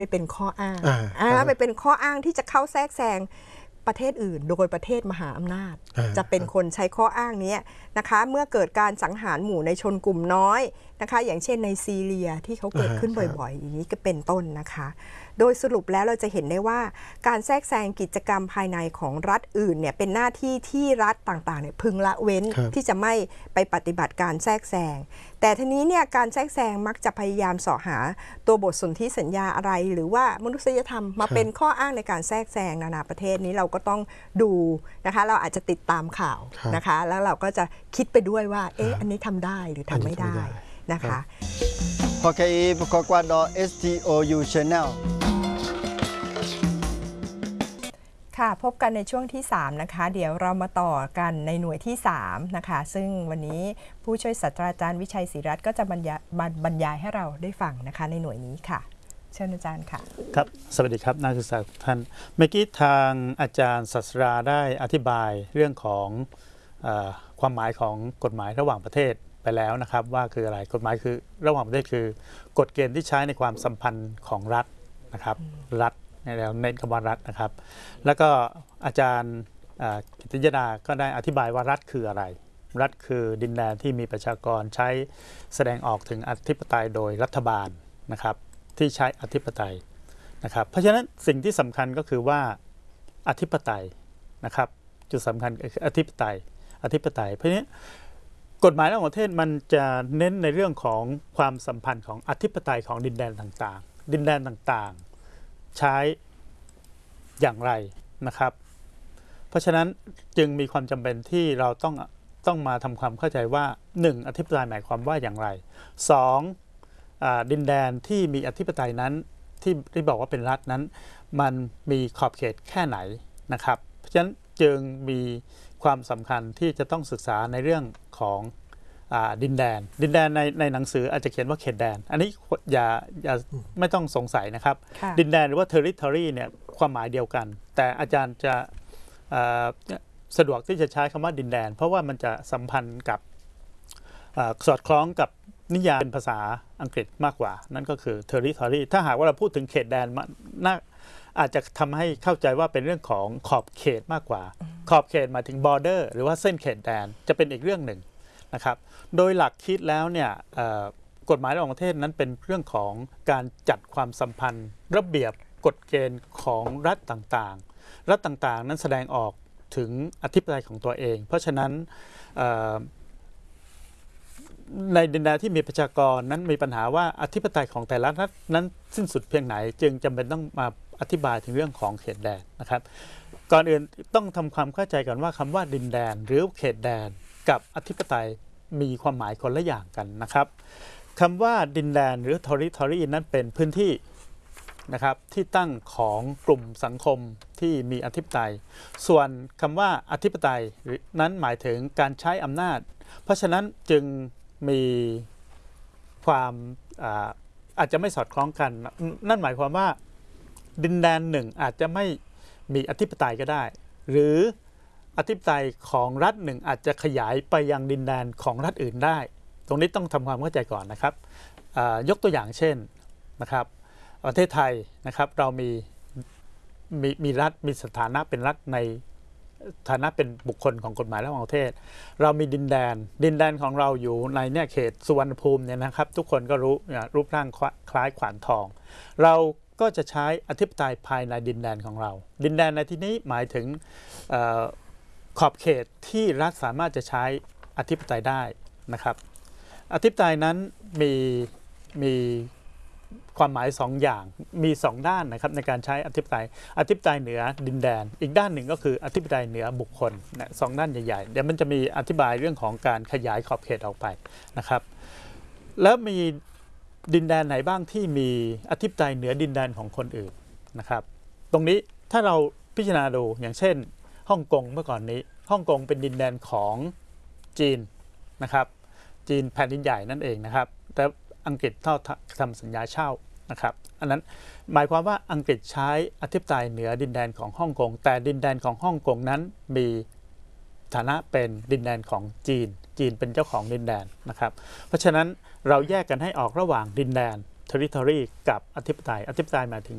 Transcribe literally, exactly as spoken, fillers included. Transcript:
ไปเป็นข้ออ้างอ่าไปเป็นข้ออ้างที่จะเข้าแทรกแซงประเทศอื่นโดยประเทศมหาอำนาจจะเป็นคนใช้ข้ออ้างนี้นะคะเมื่อเกิดการสังหารหมู่ในชนกลุ่มน้อยนะคะอย่างเช่นในซีเรียที่เขาเกิดขึ้นบ่อยๆอย่างนี้ก็เป็นต้นนะคะโดยสรุปแล้วเราจะเห็นได้ว่าการแทรกแซงกิจกรรมภายในของรัฐอื่นเนี่ยเป็นหน้าที่ที่รัฐต่างๆเนี่ยพึงละเว้นที่จะไม่ไปปฏิบัติการแทรกแซงแต่ทีนี้เนี่ยการแทรกแซงมักจะพยายามเสาะหาตัวบทสนธิสัญญาอะไรหรือว่ามนุษยธรรมมาเป็นข้ออ้างในการแทรกแซงนานาประเทศนี้เราก็ต้องดูนะคะเราอาจจะติดตามข่าวนะคะแล้วเราก็จะคิดไปด้วยว่าเอ๊ะอันนี้ทำได้หรือทำไม่ได้นะคะพอแค่ประกอบการดอ เอส ที โอ ยู Channel ค่ะพบกันในช่วงที่สามนะคะเดี๋ยวเรามาต่อกันในหน่วยที่สามนะคะซึ่งวันนี้ผู้ช่วยศาสตราจารย์วิชัยศรีรัตน์ก็จะบรรยายบรรยายให้เราได้ฟังนะคะในหน่วยนี้ค่ะเชิญอาจารย์ค่ะครับสวัสดีครับนักศึกษาทุกท่านเมื่อกี้ทางอาจารย์ศาสตราได้อธิบายเรื่องของเอ่อความหมายของกฎหมายระหว่างประเทศไปแล้วนะครับว่าคืออะไรกฎหมายคือระหว่างประเทศคือกฎเกณฑ์ที่ใช้ในความสัมพันธ์ของรัฐนะครับรัฐในแล้วเน้นคำว่ารัฐนะครับแล้วก็อาจารย์กิตติยดาก็ได้อธิบายว่ารัฐคืออะไรรัฐคือดินแดนที่มีประชากรใช้แสดงออกถึงอธิปไตยโดยรัฐบาลนะครับที่ใช้อธิปไตยนะครับเพราะฉะนั้นสิ่งที่สำคัญก็คือว่าอธิปไตยนะครับจุดสำคัญคืออธิปไตยอธิปไตยเพราะฉะนั้นกฎหมายระหว่างประเทศมันจะเน้นในเรื่องของความสัมพันธ์ของอธิปไตยของดินแดนต่างๆดินแดนต่างๆใช้อย่างไรนะครับเพราะฉะนั้นจึงมีความจำเป็นที่เราต้องต้องมาทำความเข้าใจว่าหนึ่งอธิปไตยหมายความว่าอย่างไรสองดินแดนที่มีอธิปไตยนั้นที่ที่บอกว่าเป็นรัฐนั้นมันมีขอบเขตแค่ไหนนะครับเพราะฉะนั้นจึงมีความสำคัญที่จะต้องศึกษาในเรื่องของดินแดนดินแดนในในหนังสืออาจจะเขียนว่าเขตแดนอันนี้อย่าอย่าไม่ต้องสงสัยนะครับดินแดนหรือว่า territory เนี่ยความหมายเดียวกันแต่อาจารย์จะสะดวกที่จะใช้คำว่าดินแดนเพราะว่ามันจะสัมพันธ์กับสอดคล้องกับนิยามเป็นภาษาอังกฤษมากกว่านั่นก็คือ territory ถ้าหากว่าเราพูดถึงเขตแดนน่าอาจจะทำให้เข้าใจว่าเป็นเรื่องของขอบเขตมากกว่าขอบเขตหมายถึง border หรือว่าเส้นเขตแดนจะเป็นอีกเรื่องหนึ่งนะครับโดยหลักคิดแล้วเนี่ยกฎหมายระหว่างประเทศนั้นเป็นเรื่องของการจัดความสัมพันธ์ระเบียบกฎเกณฑ์ของรัฐต่างๆรัฐต่างๆนั้นแสดงออกถึงอธิปไตยของตัวเองเพราะฉะนั้นในดินแดนที่มีประชากรนั้นมีปัญหาว่าอธิปไตยของแต่ละรัฐนั้นสิ้นสุดเพียงไหนจึงจำเป็นต้องมาอธิบายถึงเรื่องของเขตแดนนะครับก่อนอื่นต้องทำความเข้าใจก่อนว่าคำว่าดินแดนหรือเขตแดนกับอธิปไตยมีความหมายคนละอย่างกันนะครับคำว่าดินแดนหรือ territory นั้นเป็นพื้นที่นะครับที่ตั้งของกลุ่มสังคมที่มีอธิปไตยส่วนคำว่าอธิปไตยนั้นหมายถึงการใช้อำนาจเพราะฉะนั้นจึงมีความอาอาจจะไม่สอดคล้องกันนั่นหมายความว่าดินแดนหนึ่งอาจจะไม่มีอธิปไตยก็ได้หรืออธิปไตยของรัฐหนึ่งอาจจะขยายไปยังดินแดนของรัฐอื่นได้ตรงนี้ต้องทำความเข้าใจก่อนนะครับยกตัวอย่างเช่นนะครับประเทศไทยนะครับเรามีมีมีรัฐมีสถานะเป็นรัฐในฐานะเป็นบุคคลของกฎหมายระหว่างประเทศเรามีดินแดนดินแดนของเราอยู่ในเนี่ยเขตสุวรรณภูมิเนี่ยนะครับทุกคนก็รู้รูปร่างคล้ายขวานทองเราก็จะใช้อธิปไตยภายในดินแดนของเราดินแดนในที่นี้หมายถึงขอบเขตที่รัฐสามารถจะใช้อธิปไตยได้นะครับอธิปไตยนั้นมีมีความหมายสองอย่างมีสองด้านนะครับในการใช้อธิปไตยอธิปไตยเหนือดินแดนอีกด้านหนึ่งก็คืออธิปไตยเหนือบุคคลนะสองด้านใหญ่ๆเดี๋ยวมันจะมีอธิบายเรื่องของการขยายขอบเขตออกไปนะครับแล้วมีดินแดนไหนบ้างที่มีอธิปไตยเหนือดินแดนของคนอื่นนะครับตรงนี้ถ้าเราพิจารณาดูอย่างเช่นฮ่องกงเมื่อก่อนนี้ฮ่องกงเป็นดินแดนของจีนนะครับจีนแผ่นดินใหญ่นั่นเองนะครับแต่อังกฤษเท่าทำสัญญาเช่านะครับอันนั้นหมายความว่าอังกฤษใช้อธิปไตยเหนือดินแดนของฮ่องกงแต่ดินแดนของฮ่องกงนั้นมีฐานะเป็นดินแดนของจีนจีนเป็นเจ้าของดินแดนนะครับเพราะฉะนั้นเราแยกกันให้ออกระหว่างดินแดน territory กับอธิปไตยอธิปไตยหมายถึง